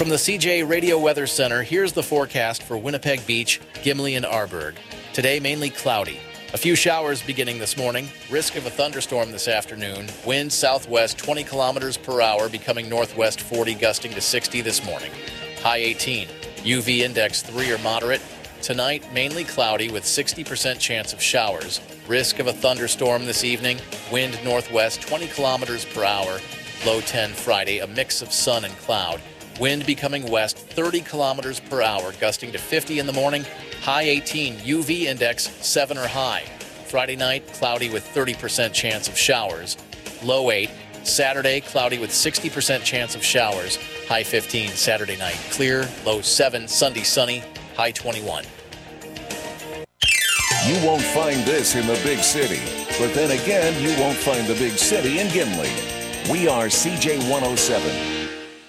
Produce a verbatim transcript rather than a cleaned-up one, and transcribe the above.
From the C J Radio Weather Center, here's the forecast for Winnipeg Beach, Gimli, and Arborg. Today, mainly cloudy. A few showers beginning this morning. Risk of a thunderstorm this afternoon. Wind southwest twenty kilometers per hour, becoming northwest forty, gusting to sixty this morning. High eighteen. U V index three or moderate. Tonight, mainly cloudy with sixty percent chance of showers. Risk of a thunderstorm this evening. Wind northwest twenty kilometers per hour. Low ten Friday, a mix of sun and cloud. Wind becoming west thirty kilometers per hour, gusting to fifty in the morning. High eighteen, U V index seven or high. Friday night, cloudy with thirty percent chance of showers. Low eight. Saturday, cloudy with sixty percent chance of showers. High fifteen Saturday night. Clear. Low seven. Sunday sunny. High twenty-one. You won't find this in the big city. But then again, you won't find the big city in Gimli. We are C J one oh seven.